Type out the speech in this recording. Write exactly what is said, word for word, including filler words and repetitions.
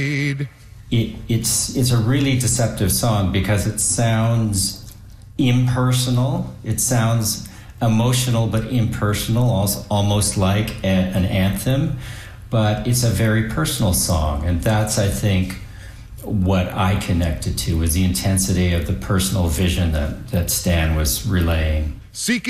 It, it's it's a really deceptive song because it sounds impersonal. It sounds emotional but impersonal, also almost like a, an anthem. But it's a very personal song, and that's, I think, what I connected to, was the intensity of the personal vision that, that Stan was relaying. Seeking